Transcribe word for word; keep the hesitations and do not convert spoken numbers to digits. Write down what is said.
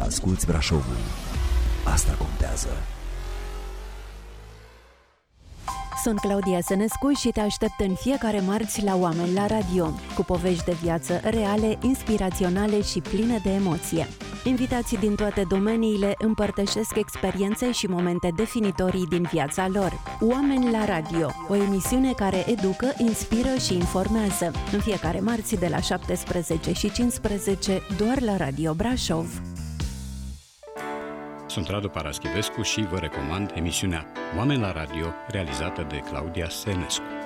Asculți Brașovul. Asta contează. Sunt Claudia Sănescu și te aștept în fiecare marți la Oameni la Radio, cu povești de viață reale, inspiraționale și pline de emoție. Invitații din toate domeniile împărtășesc experiențe și momente definitorii din viața lor. Oameni la Radio, o emisiune care educă, inspiră și informează. În fiecare marți de la șaptesprezece și cincisprezece, doar la Radio Brașov. Sunt Radu Paraschivescu și vă recomand emisiunea Oameni la Radio, realizată de Claudia Sănescu.